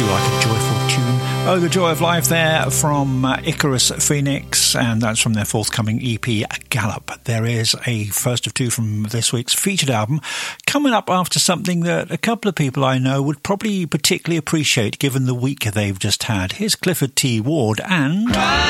do like a joyful tune. Oh, The Joy of Life there from Icarus Phoenix, and that's from their forthcoming EP, Gallop. There is a first of two from this week's featured album coming up after something that a couple of people I know would probably particularly appreciate given the week they've just had. Here's Clifford T. Ward and...